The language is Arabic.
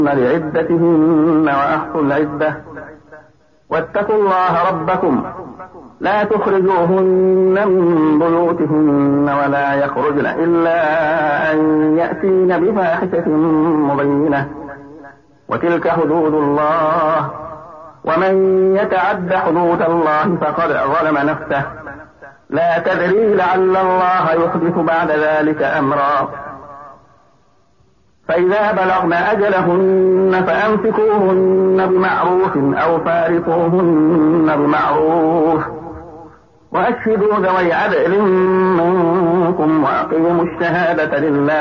لعدتهن وأحصوا العدة واتقوا الله ربكم لا تخرجوهن من بيوتهن ولا يخرجن إلا أن يأتين بفاحشة مبينة وتلك حدود الله ومن يتعد حدود الله فقد ظلم نفسه لا تدري لعل الله يحدث بعد ذلك أمرا فإذا بلغن أجلهن فأمسكوهن بمعروف أو فارقوهن بمعروف وأشهدوا ذوي عدل منكم وأقيموا الشهادة لله